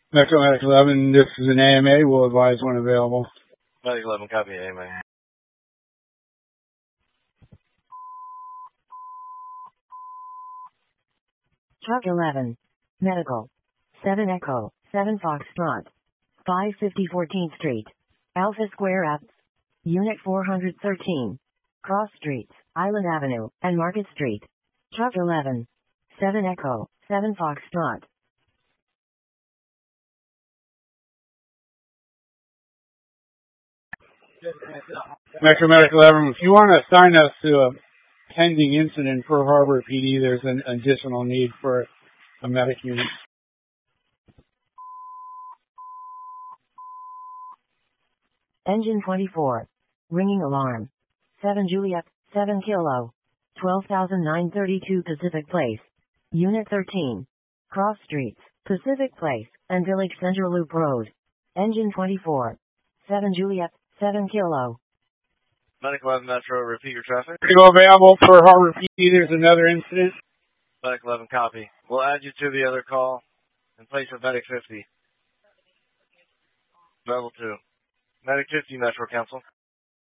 Metro Medic 11, this is an AMA. We'll advise when available. Medic 11, copy AMA. Truck 11. Medical. 7 Echo, 7 Foxtrot. 550 14th Street. Alpha Square Ave. Unit 413. Cross Streets, Island Avenue, and Market Street. Truck 11. 7 Echo, 7 Foxtrot. Metro Medic 11, if you want to assign us to a pending incident for Harbor PD, there's an additional need for a medic unit. Engine 24. Ringing alarm. 7 Juliet, 7 Kilo. 12,932 Pacific Place. Unit 13. Cross Streets, Pacific Place, and Village Center Loop Road. Engine 24. 7 Juliet, 7 Kilo. Medic 11 Metro, repeat your traffic. Are available for Harbor PD? There's another incident. Medic 11, copy. We'll add you to the other call in place of Medic 50. Level 2. Medic 50, Metro Council.